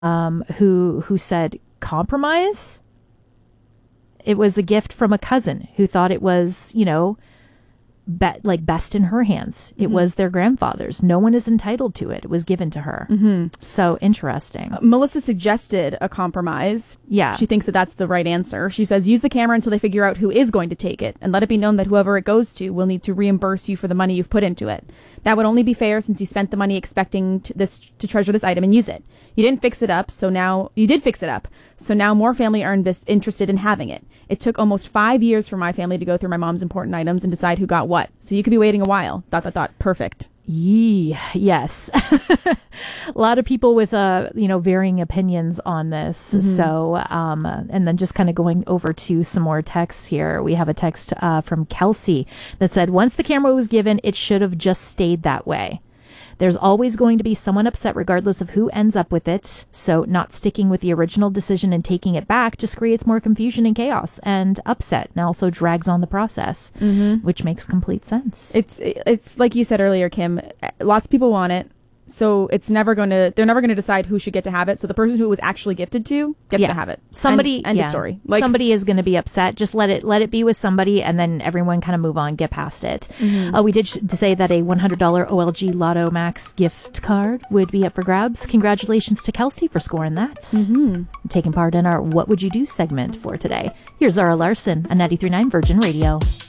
who said, compromise? It was a gift from a cousin who thought it was, best in her hands. It was their grandfather's. No one is entitled to it. It was given to her. So interesting. Melissa suggested a compromise. Yeah. She thinks that that's the right answer. She says, use the camera until they figure out who is going to take it, and let it be known that whoever it goes to will need to reimburse you for the money you've put into it. That would only be fair since you spent the money expecting to treasure this item and use it. You didn't fix it up, so now you did fix it up. So now more family are interested in having it. It took almost 5 years for my family to go through my mom's important items and decide who got what. So you could be waiting a while. ... Perfect. Yes. A lot of people with, varying opinions on this. So, and then just kind of going over to some more texts here. We have a text from Kelsey that said, once the camera was given, it should have just stayed that way. There's always going to be someone upset regardless of who ends up with it. So not sticking with the original decision and taking it back just creates more confusion and chaos and upset, and also drags on the process, which makes complete sense. It's like you said earlier, Kim, lots of people want it. So they're never going to decide who should get to have it. So the person who it was actually gifted to gets to have it. Somebody, end of story. Somebody is going to be upset. Just let it be with somebody, and then everyone kind of move on, get past it. We did say that a $100 OLG Lotto Max gift card would be up for grabs. Congratulations to Kelsey for scoring that. Taking part in our What Would You Do segment for today. Here's Zara Larson on 93.9 Virgin Radio.